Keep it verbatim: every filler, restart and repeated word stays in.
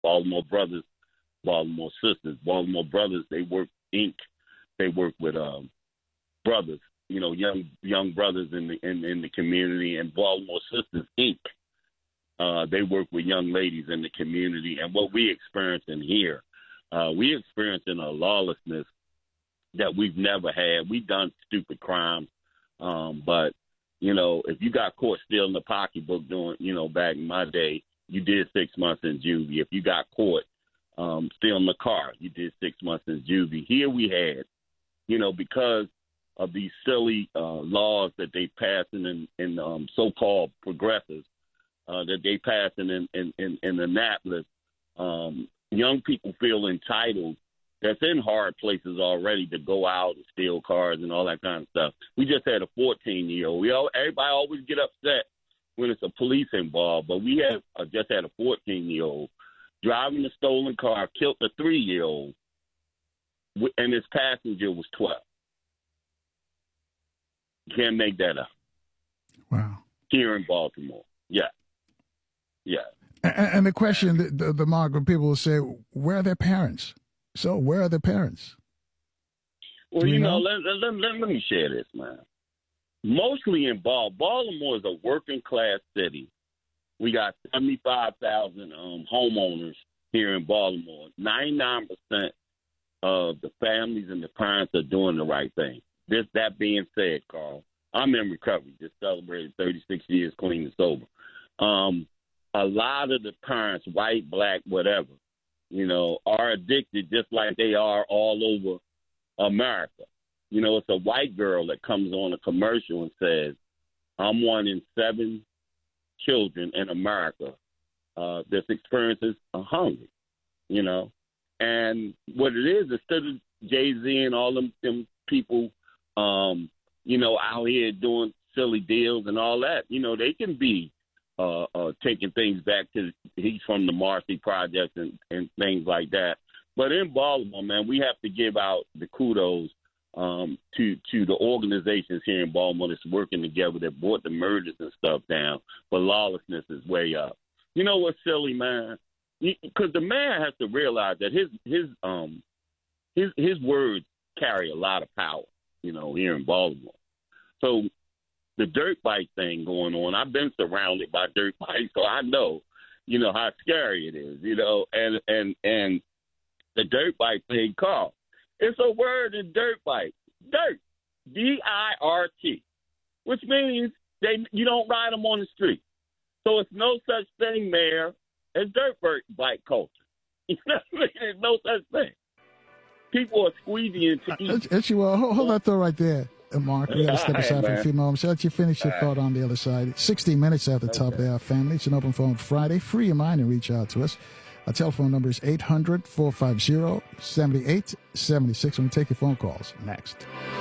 Baltimore Brothers, Baltimore Sisters. Baltimore Brothers, they work Incorporated. They work with um, brothers, you know, young young brothers in the in, in the community, and Baltimore Sisters Incorporated. Uh, they work with young ladies in the community, and what we experiencing here, uh, we experiencing a lawlessness that we've never had. We've done stupid crimes, um, but you know, if you got caught stealing a pocketbook doing, you know, back in my day, you did six months in juvie. If you got caught um, stealing a car, you did six months in juvie. Here we had, you know, because of these silly uh, laws that they passing in, in um, so-called progressives, uh, that they passing in, in, in, in Annapolis, um, young people feel entitled that's in hard places already to go out and steal cars and all that kind of stuff. We just had a fourteen-year-old. We all, everybody always get upset when it's a police involved, but we have uh, just had a fourteen-year-old driving a stolen car, killed a three-year-old, and his passenger was twelve. You can't make that up. Wow. Here in Baltimore. Yeah. Yeah. And, and the question, the, the, the Margaret, people will say, where are their parents? So where are the parents? Well, you know, know let, let, let, let me share this, man. Mostly in Baltimore. Baltimore is a working-class city. We got seventy-five thousand um, homeowners here in Baltimore. ninety-nine percent of the families and the parents are doing the right thing. This, that being said, Carl, I'm in recovery. Just celebrated thirty-six years clean and sober. Um, a lot of the parents, white, black, whatever, you know, are addicted just like they are all over America. You know, it's a white girl that comes on a commercial and says, I'm one in seven children in America uh, that's experiences a hunger, you know. And what it is, instead of Jay-Z and all them, them people, um, you know, out here doing silly deals and all that, you know, they can be Uh, uh, taking things back to he's from the Marcy Project and, and things like that. But in Baltimore, man, we have to give out the kudos um, to to the organizations here in Baltimore that's working together that brought the murders and stuff down. But lawlessness is way up. You know what's silly, man? Because the man has to realize that his his um his his words carry a lot of power. You know, here in Baltimore. So the dirt bike thing going on, I've been surrounded by dirt bikes, so I know, you know, how scary it is, you know, and and and the dirt bike thing, Carl, it's a word in dirt bike, dirt, D I R T, which means they you don't ride them on the street. So it's no such thing, Mayor, as dirt bike culture. You know what I mean? There's no such thing. People are squeezing into each. It's, you well, hold, hold that thought right there. Mark, we got to step aside for a few moments. I'll let you finish your thought on the other side. sixty minutes at the top of our family. It's an open phone Friday. Free your mind and reach out to us. Our telephone number is eight hundred, four five zero, seven eight seven six. We'll take your phone calls next.